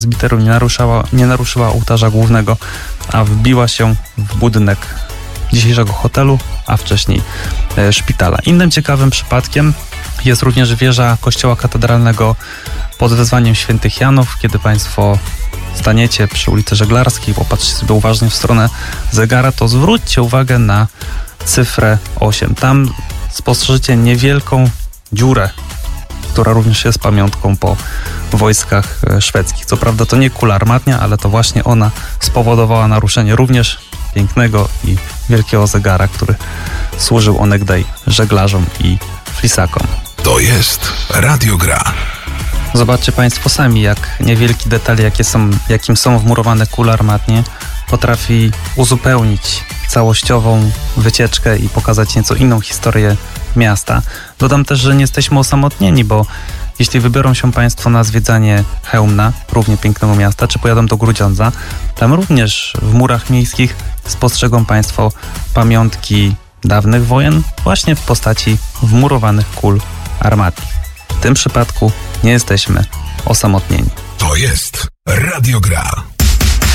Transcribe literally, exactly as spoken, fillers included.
z biteru nie naruszała, nie naruszyła ołtarza głównego, a wbiła się w budynek dzisiejszego hotelu, a wcześniej e, szpitala. Innym ciekawym przypadkiem jest również wieża kościoła katedralnego pod wezwaniem Świętych Janów. Kiedy Państwo staniecie przy ulicy Żeglarskiej, popatrzcie sobie uważnie w stronę zegara, to zwróćcie uwagę na cyfrę osiem. Tam spostrzeżycie niewielką dziurę, która również jest pamiątką po wojskach szwedzkich. Co prawda to nie kula armatnia, ale to właśnie ona spowodowała naruszenie również pięknego i wielkiego zegara, który służył onegdaj żeglarzom i flisakom. To jest Radio Gra. Zobaczcie Państwo sami, jak niewielki detal, jakie są, jakim są wmurowane kule armatnie, potrafi uzupełnić całościową wycieczkę i pokazać nieco inną historię miasta. Dodam też, że nie jesteśmy osamotnieni, bo jeśli wybiorą się Państwo na zwiedzanie Chełmna, równie pięknego miasta, czy pojadą do Grudziądza, tam również w murach miejskich spostrzegą Państwo pamiątki dawnych wojen właśnie w postaci wmurowanych kul armatnich. W tym przypadku nie jesteśmy osamotnieni. To jest Radio Gra.